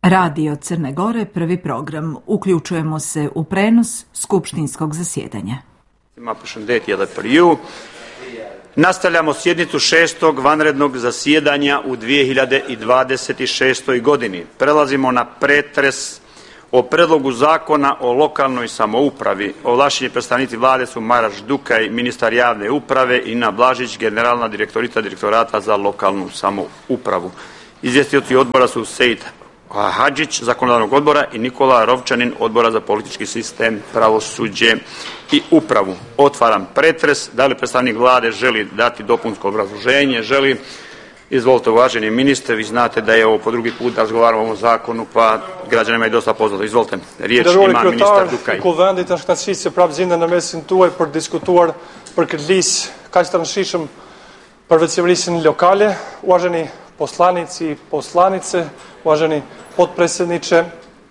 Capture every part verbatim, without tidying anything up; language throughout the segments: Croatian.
Radio Crne Gore, prvi program. Uključujemo se u prenos skupštinskog zasjedanja. Nastavljamo sjednicu šestog vanrednog zasjedanja u dvije hiljade dvadeset šestoj godini. Prelazimo na pretres o predlogu zakona o lokalnoj samoupravi. Ovlašćeni predstavnici vlade su Maraš Dukaj, ministar javne uprave, i Ina Blažić, generalna direktorica Direktorata za lokalnu samoupravu. Izvjestitelji odbora su Sejid Hadžić, zakonodavnog odbora, i Nikola Rovčanin, odbora za politički sistem, pravosuđe i upravu. Otvaram pretres. Da li predstavnik vlade želi dati dopunsko obrazloženje? Želi. Izvolite, uvaženi ministre, vi znate da je ovo po drugi put razgovaramo o ovom zakonu, pa građanima je dosta poznato. Izvolite, riječ ima ministar Dukaj. Kulvendit është kënaqësi se prapë zindem në mesin tuaj për diskutuar për këtë listë kaq të rëndësishëm për veçëverisin lokale. Uvaženi poslanici i poslanice, uvaženi potpredsjedniče,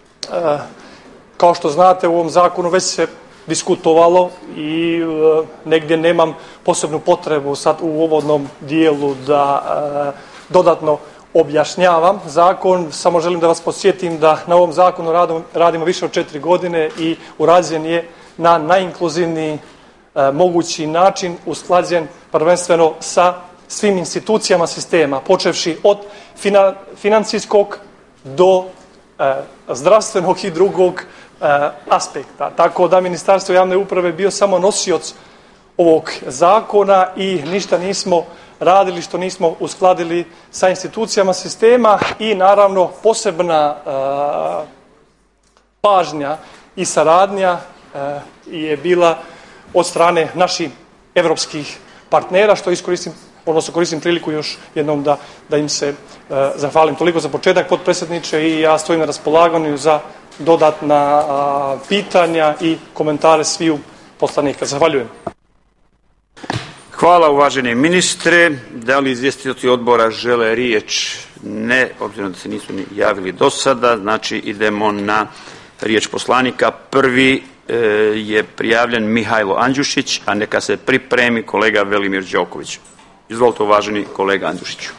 kao što znate, u ovom zakonu već se diskutovalo i e, negdje nemam posebnu potrebu sad u uvodnom dijelu da e, dodatno objašnjavam zakon. Samo želim da vas podsjetim da na ovom zakonu radimo, radimo više od četiri godine i urađen je na najinkluzivniji e, mogući način, usklađen prvenstveno sa svim institucijama sistema, počevši od fina, financijskog do e, zdravstvenog i drugog aspekta. Tako da Ministarstvo javne uprave bio samo nosioc ovog zakona i ništa nismo radili što nismo uskladili sa institucijama sistema i naravno posebna uh, pažnja i saradnja uh, je bila od strane naših evropskih partnera, što iskoristim, odnosno koristim priliku još jednom da, da im se uh, zahvalim. Toliko za početak, potpredsjedniče, i ja stojim na raspolaganju za dodatna a, pitanja i komentare sviju poslanika. Zahvaljujem. Hvala, uvaženi ministre. Da li izvjestitelji odbora žele riječ? Ne, obzirom da se nisu javili do sada. Znači idemo na riječ poslanika. Prvi e, je prijavljen Mihajlo Andjušić, a neka se pripremi kolega Velimir Đoković. Izvolite, uvaženi kolega Andjušiću.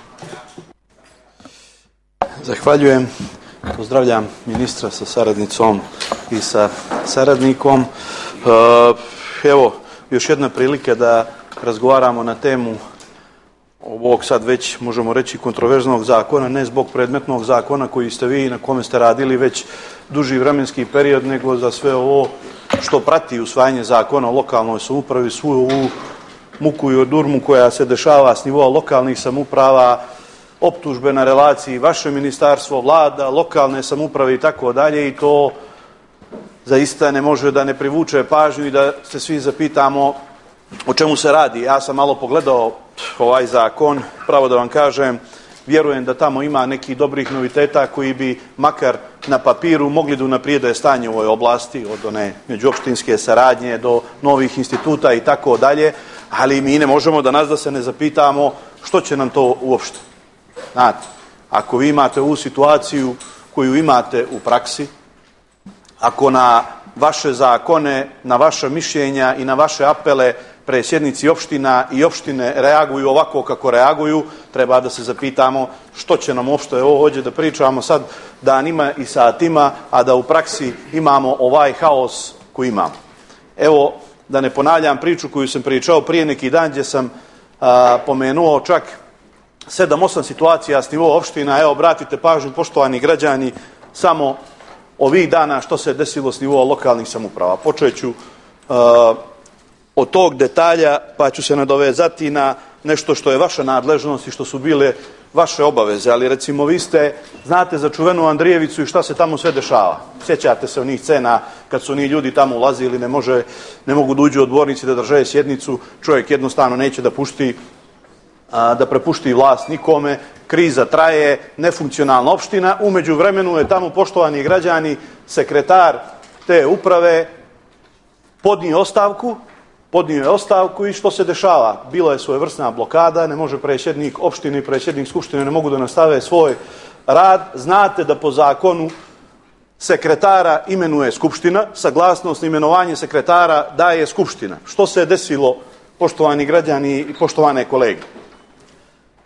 Zahvaljujem. Pozdravljam ministra sa saradnicom i sa saradnikom. Evo, još jedna prilika da razgovaramo na temu ovog sad već, možemo reći, kontroverznog zakona, ne zbog predmetnog zakona koji ste vi i na kome ste radili već duži vremenski period, nego za sve ovo što prati usvajanje zakona o lokalnoj samoupravi, svu ovu muku i odurmu koja se dešava s nivoa lokalnih samouprava, optužbe na relaciji vaše ministarstvo, vlada, lokalne samouprave i tako dalje, i to zaista ne može da ne privuče pažnju i da se svi zapitamo o čemu se radi. Ja sam malo pogledao ovaj zakon, pravo da vam kažem, vjerujem da tamo ima nekih dobrih noviteta koji bi makar na papiru mogli da unaprijede stanje u ovoj oblasti, od one međuopštinske saradnje do novih instituta i tako dalje, ali mi ne možemo da nas da se ne zapitamo što će nam to uopšte. Znate, ako vi imate ovu situaciju koju imate u praksi, ako na vaše zakone, na vaša mišljenja i na vaše apele predsjednici opština i opštine reaguju ovako kako reaguju, treba da se zapitamo što će nam uopšte ovo hođe da pričamo sad danima i satima, a da u praksi imamo ovaj haos koji imamo. Evo, da ne ponavljam priču koju sam pričao prije neki dan, gdje sam a, pomenuo čak sedam, osam situacija s nivoa opština. Evo, obratite pažnju, poštovani građani, samo ovih dana što se desilo s nivoa lokalnih samouprava. Počet ću uh, od tog detalja, pa ću se nadovezati na nešto što je vaša nadležnost i što su bile vaše obaveze. Ali recimo, vi ste, znate za čuvenu Andrijevicu i šta se tamo sve dešava. Sjećate se onih scena kad su oni ljudi tamo ulazili, ne, može, ne mogu da uđu odbornici da drže sjednicu, čovjek jednostavno neće da pušti da prepušti vlast nikome, kriza traje, nefunkcionalna opština. U međuvremenu je tamo, poštovani građani, sekretar te uprave podnio ostavku, podnio je ostavku i što se dešava? Bila je svojevrsna blokada, ne može predsjednik opštine i predsjednik skupštine ne mogu da nastave svoj rad. Znate da po zakonu sekretara imenuje skupština, saglasnost na imenovanje sekretara daje skupština. Što se je desilo, poštovani građani i poštovane kolege?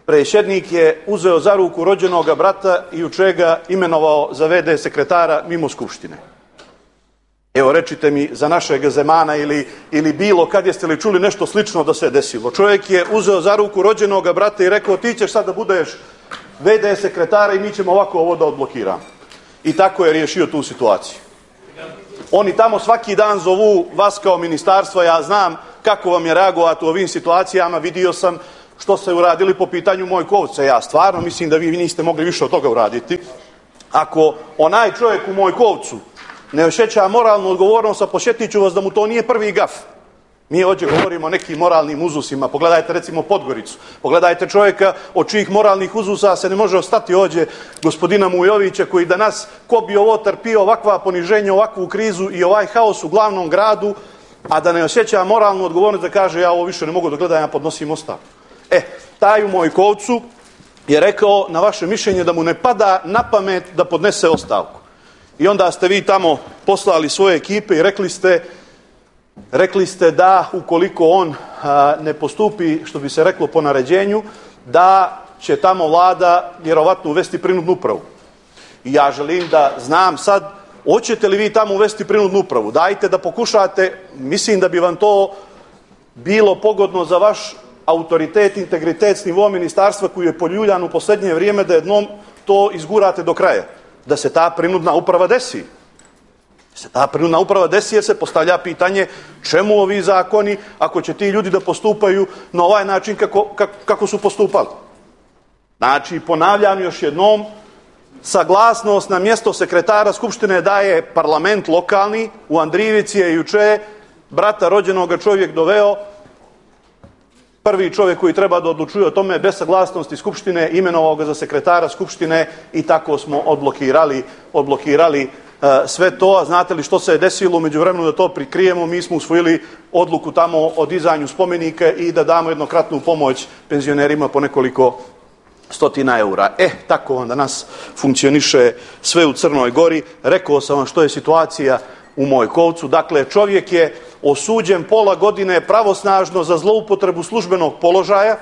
predsjednik je uzeo za ruku rođenoga brata i juče ga imenovao za ve de sekretara mimo Skupštine. Evo, rečite mi za našeg zemana ili, ili bilo kad jeste li čuli nešto slično da se desilo. Čovjek je uzeo za ruku rođenoga brata i rekao ti ćeš sad da budeš ve de sekretara i mi ćemo ovako ovo da odblokiramo. I tako je riješio tu situaciju. Oni tamo svaki dan zovu vas kao ministarstvo, ja znam kako vam je reagovati u ovim situacijama, vidio sam što ste uradili po pitanju Mojkovca. Ja stvarno mislim da vi niste mogli više od toga uraditi. Ako onaj čovjek u Mojkovcu ne osjeća moralnu odgovornost, a posjetit ću vas da mu to nije prvi gaf. Mi ovdje govorimo o nekim moralnim uzusima. Pogledajte recimo Podgoricu. Pogledajte čovjeka od čijih moralnih uzusa se ne može ostati ovdje, gospodina Mujovića, koji danas ko bi ovo trpio, ovakva poniženja, ovakvu krizu i ovaj haos u glavnom gradu, a da ne osjeća moralnu odgovornost da kaže ja ovo više ne mogu da gledam, ja podnosim ostavku. E, taj u Mojkovcu je rekao na vaše mišljenje da mu ne pada na pamet da podnese ostavku. I onda ste vi tamo poslali svoje ekipe i rekli ste Rekli ste da ukoliko on a, ne postupi, što bi se reklo, po naređenju, da će tamo vlada vjerovatno uvesti prinudnu upravu. I ja želim da znam sad, hoćete li vi tamo uvesti prinudnu upravu? Dajte da pokušate, mislim da bi vam to bilo pogodno za vaš autoritet, integritet s nivoa ministarstva koji je poljuljan u posljednje vrijeme, da jednom to izgurate do kraja. Da se ta prinudna uprava desi. Se ta prinudna uprava desi jer se postavlja pitanje čemu ovi zakoni ako će ti ljudi da postupaju na ovaj način kako, kako, kako su postupali. Znači, ponavljam još jednom, saglasnost na mjesto sekretara Skupštine daje parlament lokalni. U Andrijevici je juče brata rođenoga čovjek doveo, prvi čovjek koji treba da odlučuje o tome bez saglasnosti Skupštine, imenovao ga za sekretara Skupštine i tako smo odblokirali, odblokirali sve to. A znate li što se je desilo? U međuvremenu da to prikrijemo, mi smo usvojili odluku tamo o dizanju spomenika i da damo jednokratnu pomoć penzionerima po nekoliko stotina eura. E, tako vam danas funkcioniše sve u Crnoj Gori. Rekao sam vam što je situacija u Mojkovcu. Dakle, čovjek je osuđen pola godine pravosnažno za zloupotrebu službenog položaja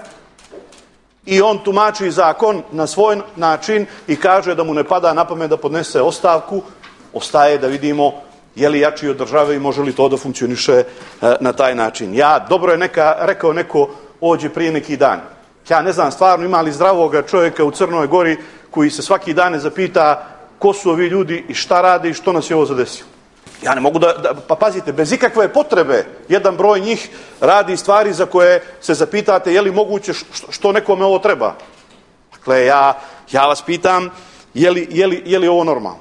i on tumači zakon na svoj način i kaže da mu ne pada na pamet da podnese ostavku. Ostaje da vidimo je li jači od države i može li to da funkcioniše na taj način. Ja, dobro je neka, rekao neko ovdje prije neki dan. Ja ne znam stvarno ima li zdravoga čovjeka u Crnoj Gori koji se svaki dan ne zapita ko su ovi ljudi i šta rade i što nas je ovo zadesilo. Ja ne mogu da, da, pa pazite, bez ikakve potrebe jedan broj njih radi stvari za koje se zapitate je li moguće što, što nekome ovo treba. Dakle, ja, ja vas pitam je li, je li, je li ovo normalno?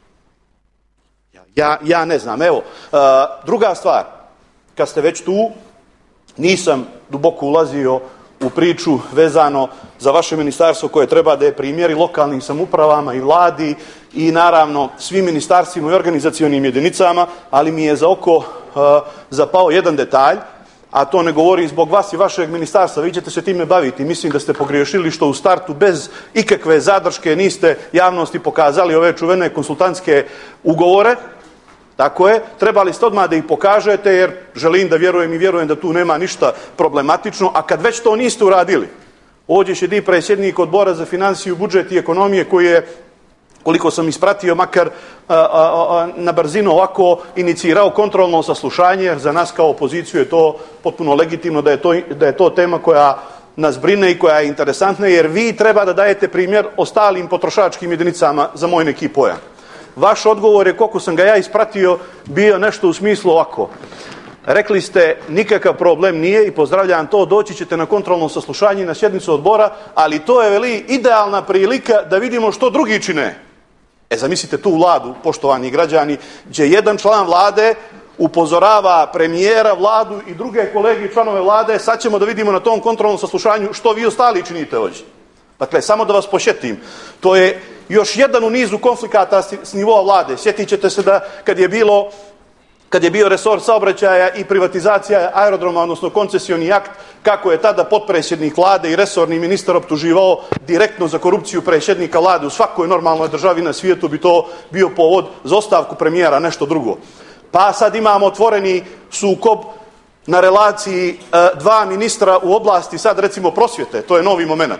Ja, ja ne znam. Evo, uh, druga stvar, kad ste već tu, nisam duboko ulazio u priču vezano za vaše ministarstvo koje treba da je primjer i lokalnim samoupravama i vladi i naravno svim ministarstvima i organizacionim jedinicama, ali mi je za oko uh, zapao jedan detalj, a to ne govorim zbog vas i vašeg ministarstva, vi ćete se time baviti. Mislim da ste pogriješili što u startu bez ikakve zadrške niste javnosti pokazali ove čuvene konsultantske ugovore. Tako je, trebali ste odmah da ih pokažete jer želim da vjerujem i vjerujem da tu nema ništa problematično, a kad već to niste uradili, ovdje će di predsjednik odbora za financije, budžet i ekonomije koji je, koliko sam ispratio, makar a, a, a, na brzinu ovako inicirao kontrolno saslušanje, jer za nas kao opoziciju je to potpuno legitimno da je to, da je to tema koja nas brine i koja je interesantna, jer vi treba da dajete primjer ostalim potrošačkim jedinicama za moj neki pojam. Vaš odgovor je, koliko sam ga ja ispratio, bio nešto u smislu ovako. Rekli ste, nikakav problem nije i pozdravljam to, doći ćete na kontrolno saslušanje na sjednicu odbora, ali to je, veli, idealna prilika da vidimo što drugi čine. E, zamislite tu vladu, poštovani građani, gdje jedan član vlade upozorava premijera, vladu i druge kolege i članove vlade, sad ćemo da vidimo na tom kontrolnom saslušanju što vi ostali činite ovdje. Dakle, samo da vas posjetim, to je još jedan u nizu konflikata s nivoa vlade. Sjetit ćete se da kad je bilo, kad je bio resor saobraćaja i privatizacija aerodroma, odnosno koncesioni akt, kako je tada potpredsjednik vlade i resorni ministar optuživao direktno za korupciju predsjednika vlade. U svakoj normalnoj državi na svijetu bi to bio povod za ostavku premijera, nešto drugo. Pa sad imamo otvoreni sukob na relaciji e, dva ministra u oblasti, sad recimo prosvjete, to je novi moment.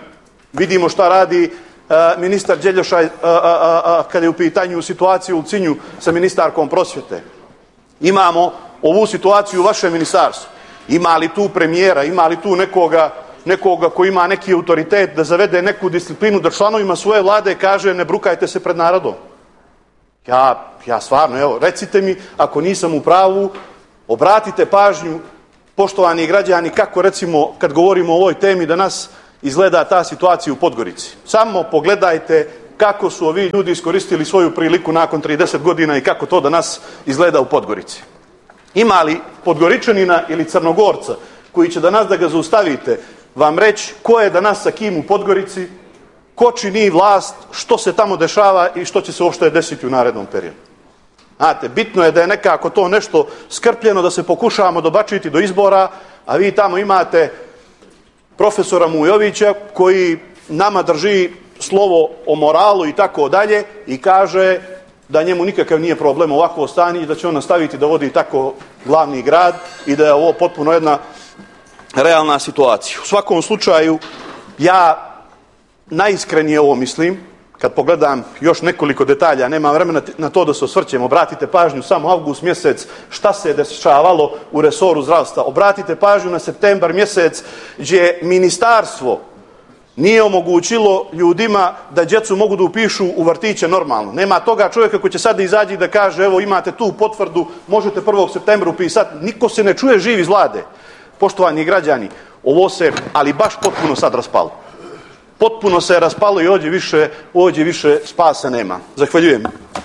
Vidimo šta radi ministar Đeljošaj kada je u pitanju situaciju u Cinju sa ministarkom prosvjete. Imamo ovu situaciju u vašem ministarstvu. Ima li tu premijera, ima li tu nekoga, nekoga koji ima neki autoritet da zavede neku disciplinu, da članovima svoje vlade kaže ne brukajte se pred narodom? Ja, ja stvarno, evo, recite mi, ako nisam u pravu, obratite pažnju, poštovani građani, kako recimo kad govorimo o ovoj temi danas izgleda ta situacija u Podgorici. Samo pogledajte kako su ovi ljudi iskoristili svoju priliku nakon trideset godina i kako to danas izgleda u Podgorici. Ima li Podgoričanina ili Crnogorca koji će danas da ga zaustavite vam reći ko je danas sa kim u Podgorici, ko čini vlast, što se tamo dešava i što će se uopšte desiti u narednom periodu. Znate, bitno je da je nekako to nešto skrpljeno, da se pokušavamo dobačiti do izbora, a vi tamo imate profesora Mujovića koji nama drži slovo o moralu i tako dalje i kaže da njemu nikakav nije problem ovako stanje i da će on nastaviti da vodi tako glavni grad i da je ovo potpuno jedna realna situacija. U svakom slučaju, ja najiskrenije ovo mislim, kad pogledam još nekoliko detalja, nema vremena na to da se osvrćemo, obratite pažnju samo avgust mjesec šta se dešavalo u resoru zdravstva, obratite pažnju na septembar mjesec gdje ministarstvo nije omogućilo ljudima da djecu mogu da upišu u vrtiće normalno. Nema toga čovjeka koji će sad da izađe i da kaže evo imate tu potvrdu, možete prvog septembra upisati. Niko se ne čuje živ iz vlade. Poštovani građani, ovo se, ali baš potpuno sad raspalo. Potpuno se je raspalo i ovdje više, ovdje više spasa nema. Zahvaljujem.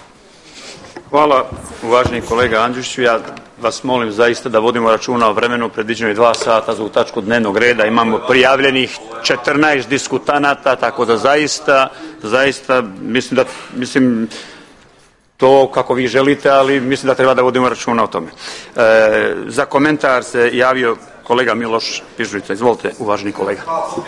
Hvala, uvaženi kolega Andriću. Ja vas molim zaista da vodimo računa o vremenu, predviđeno je dva sata za u tačku dnevnog reda. Imamo prijavljenih četrnaest diskutanata, tako da zaista, zaista mislim da, mislim, to kako vi želite, ali mislim da treba da vodimo računa o tome. E, za komentar se javio kolega Miloš Pižurica. Izvolite, uvaženi kolega.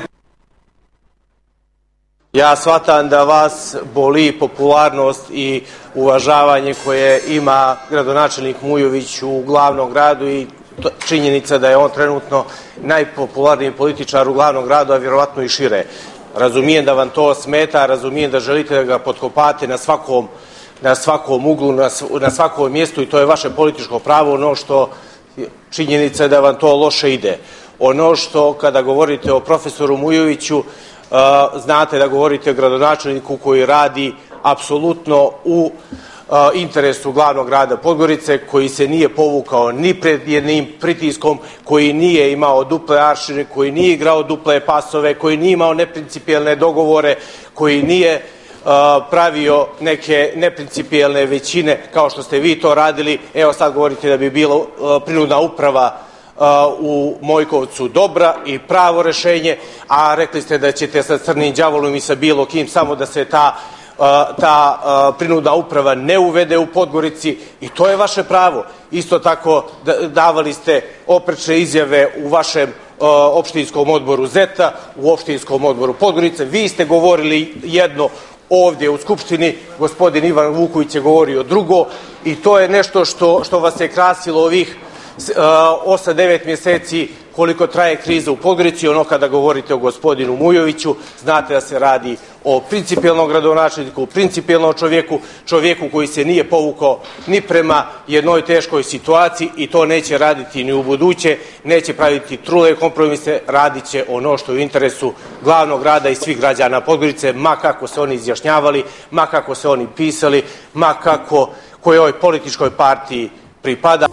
Ja shvatam da vas boli popularnost i uvažavanje koje ima gradonačelnik Mujović u glavnom gradu i činjenica da je on trenutno najpopularniji političar u glavnom gradu, a vjerovatno i šire. Razumijem da vam to smeta, razumijem da želite da ga potkopate na svakom, na svakom uglu, na, na svakom mjestu i to je vaše političko pravo, ono što činjenica je da vam to loše ide. Ono što kada govorite o profesoru Mujoviću, Uh, znate da govorite o gradonačelniku koji radi apsolutno u uh, interesu glavnog grada Podgorice, koji se nije povukao ni pred jednim pritiskom, koji nije imao duple aršine, koji nije igrao duple pasove, koji nije imao neprincipijelne dogovore, koji nije uh, pravio neke neprincipijelne većine kao što ste vi to radili. Evo sad govorite da bi bila uh, prinudna uprava u Mojkovcu dobra i pravo rešenje, a rekli ste da ćete sa crnim đavolom i sa bilo kim samo da se ta, ta prinudna uprava ne uvede u Podgorici i to je vaše pravo. Isto tako davali ste oprečne izjave u vašem opštinskom odboru Zeta, u opštinskom odboru Podgorice. Vi ste govorili jedno ovdje u Skupštini, gospodin Ivan Vuković je govorio drugo i to je nešto što, što vas je krasilo ovih osam devet mjeseci koliko traje kriza u Podgorici. Ono kada govorite o gospodinu Mujoviću, znate da se radi o principijelnom gradonačelniku, principijelnom čovjeku, čovjeku koji se nije povukao ni prema jednoj teškoj situaciji i to neće raditi ni u buduće, neće praviti trule kompromise, radit će ono što je u interesu glavnog grada i svih građana Podgorice, ma kako se oni izjašnjavali, ma kako se oni pisali, ma kako kojoj političkoj partiji pripada.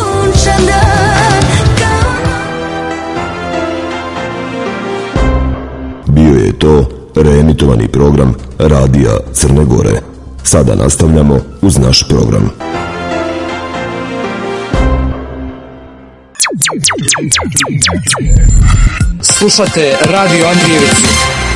Bio je to reemitovani program Radija Crne Gore. Sada nastavljamo uz naš program. Slušate Radio Andrijevicu.